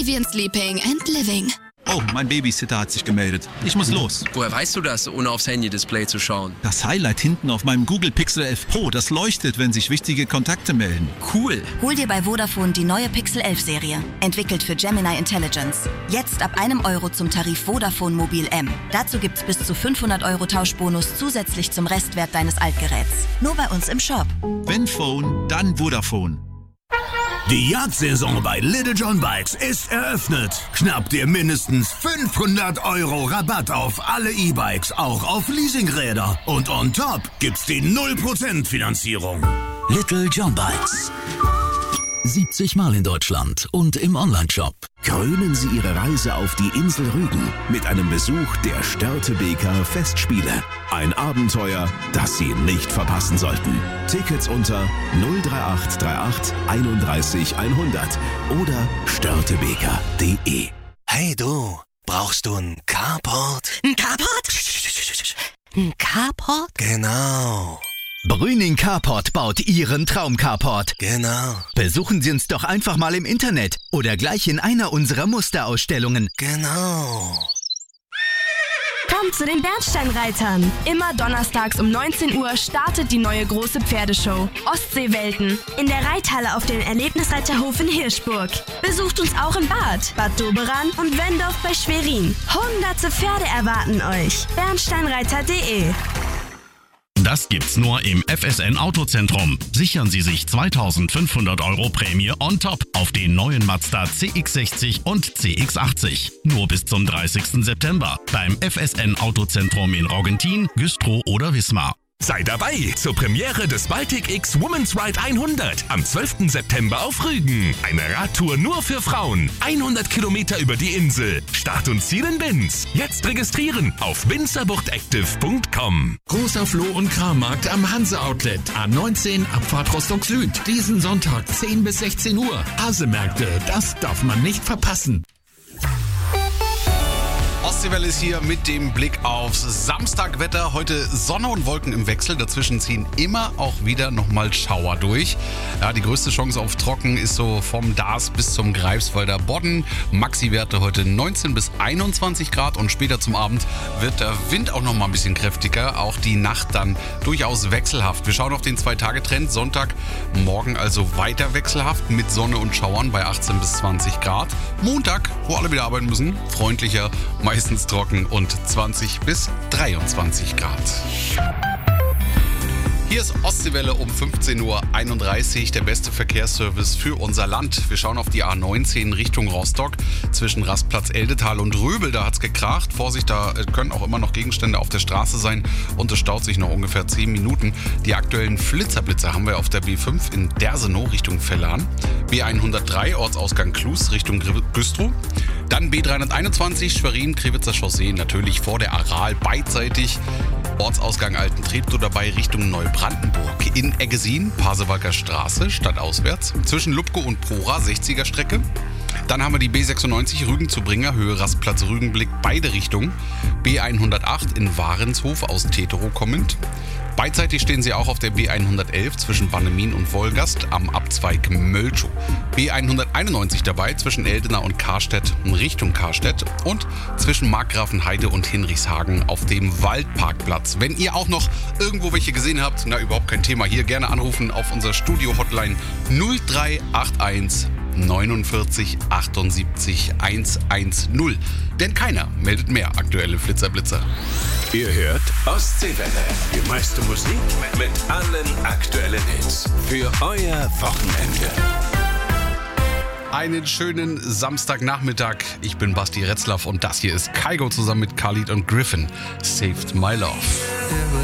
Avian Sleeping and Living. Oh, mein Babysitter hat sich gemeldet. Ich muss los. Woher weißt du das, ohne aufs Handy-Display zu schauen? Das Highlight hinten auf meinem Google Pixel 11 Pro, das leuchtet, wenn sich wichtige Kontakte melden. Cool. Hol dir bei Vodafone die neue Pixel 11 Serie. Entwickelt für Gemini Intelligence. Jetzt ab €1 zum Tarif Vodafone Mobil M. Dazu gibt's bis zu 500 € Tauschbonus zusätzlich zum Restwert deines Altgeräts. Nur bei uns im Shop. Wenn Phone, dann Vodafone. Die Jagdsaison bei Little John Bikes ist eröffnet. Schnapp dir mindestens 500 € Rabatt auf alle E-Bikes, auch auf Leasingräder. Und on top gibt's die 0% Finanzierung. Little John Bikes. 70 Mal in Deutschland und im Onlineshop. Krönen Sie Ihre Reise auf die Insel Rügen mit einem Besuch der Störtebeker Festspiele. Ein Abenteuer, das Sie nicht verpassen sollten. Tickets unter 03838 31 100 oder störtebeker.de. Hey du, brauchst du einen Carport? Ein Carport? Ein Carport? Genau. Brüning Carport baut Ihren Traum-Carport. Genau. Besuchen Sie uns doch einfach mal im Internet oder gleich in einer unserer Musterausstellungen. Genau. Kommt zu den Bernsteinreitern. Immer donnerstags um 19 Uhr startet die neue große Pferdeshow Ostseewelten in der Reithalle auf dem Erlebnisreiterhof in Hirschburg. Besucht uns auch in Bad Doberan und Wendorf bei Schwerin. Hunderte Pferde erwarten euch. Bernsteinreiter.de. Das gibt's nur im FSN Autozentrum. Sichern Sie sich 2.500 € Prämie on top auf den neuen Mazda CX-60 und CX-80. Nur bis zum 30. September beim FSN Autozentrum in Roggentin, Güstrow oder Wismar. Sei dabei zur Premiere des Baltic X Women's Ride 100 am 12. September auf Rügen. Eine Radtour nur für Frauen. 100 Kilometer über die Insel. Start und Ziel in Binz. Jetzt registrieren auf binzerbuchtactive.com. Großer Floh- und Krammarkt am Hanse-Outlet. A19 Abfahrt Rostock Süd. Diesen Sonntag 10 bis 16 Uhr. Hase-Märkte, das darf man nicht verpassen. Ostseewelle ist hier mit dem Blick aufs Samstagwetter. Heute Sonne und Wolken im Wechsel. Dazwischen ziehen immer auch wieder nochmal Schauer durch. Ja, die größte Chance auf Trocken ist so vom Daas bis zum Greifswalder Bodden. Maxi-Werte heute 19 bis 21 Grad und später zum Abend wird der Wind auch nochmal ein bisschen kräftiger. Auch die Nacht dann durchaus wechselhaft. Wir schauen auf den 2-Tage-Trend. Sonntag, morgen also weiter wechselhaft mit Sonne und Schauern bei 18 bis 20 Grad. Montag, wo alle wieder arbeiten müssen, freundlicher, meistens trocken und 20 bis 23 Grad. Hier ist Ostseewelle um 15.31 Uhr, der beste Verkehrsservice für unser Land. Wir schauen auf die A19 Richtung Rostock zwischen Rastplatz Eldetal und Röbel. Da hat es gekracht. Vorsicht, da können auch immer noch Gegenstände auf der Straße sein und es staut sich noch ungefähr 10 Minuten. Die aktuellen Flitzerblitze haben wir auf der B5 in Dersenow Richtung Vellan, B103 Ortsausgang Klus Richtung Güstrow. Dann B321 Schwerin-Krewitzer Chaussee, natürlich vor der Aral beidseitig. Ortsausgang Alten Treptow dabei Richtung Neubrandenburg. In Eggesin, Pasewalker Straße, stadtauswärts. Zwischen Lubko und Prora, 60er Strecke. Dann haben wir die B96 Rügen zu Bringer, Höhe Rastplatz Rügenblick, beide Richtungen. B108 in Warenshof aus Teterow kommend. Beidseitig stehen sie auch auf der B111 zwischen Bannemin und Wolgast am Abzweig Mölchow. B191 dabei zwischen Eldena und Karstedt in Richtung Karstedt und zwischen Markgrafenheide und Hinrichshagen auf dem Waldparkplatz. Wenn ihr auch noch irgendwo welche gesehen habt, na überhaupt kein Thema, hier gerne anrufen auf unser Studio-Hotline 0381 49 78 110. Denn keiner meldet mehr aktuelle Flitzerblitzer. Ihr hört Ostseewelle. Die meiste Musik mit allen aktuellen Hits. Für euer Wochenende. Einen schönen Samstagnachmittag. Ich bin Basti Retzlaff und das hier ist Kygo zusammen mit Khalid und Griffin. Saved My Love.